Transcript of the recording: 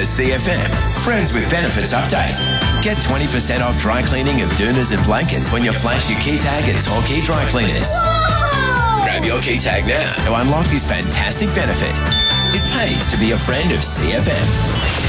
A CFM Friends with Benefits update. Get 20% off dry cleaning of doonas and blankets when you flash your key tag at Torquay Dry Cleaners. Grab your key tag now to unlock this fantastic benefit. It pays to be a friend of CFM.